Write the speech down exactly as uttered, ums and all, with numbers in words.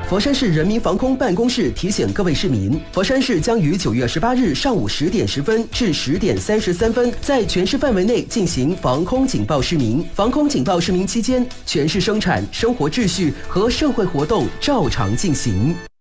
佛山市人民防空办公室提醒各位市民，佛山市将于九月十八日上午十点十分至十点三十三分，在全市范围内进行防空警报失明。防空警报失明期间，全市生产、生活秩序和社会活动照常进行。